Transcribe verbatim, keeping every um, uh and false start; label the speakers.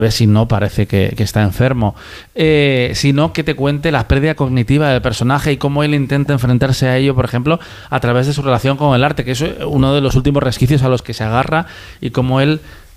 Speaker 1: ver si no parece que, que está enfermo, eh, sino que te cuente la pérdida cognitiva del personaje y cómo él intenta enfrentarse a ello, por ejemplo, a través de su relación con el arte, que es uno de los últimos resquicios a los que se agarra, y cómo él